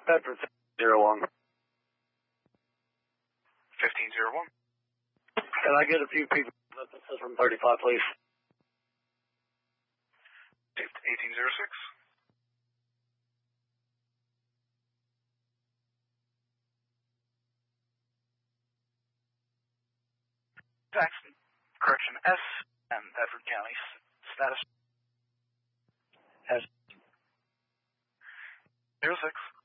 Bedford 01. 1501. Can I get a few people from 35, please? 1806. Jackson, correction S, and Bedford County. Status. S. 06.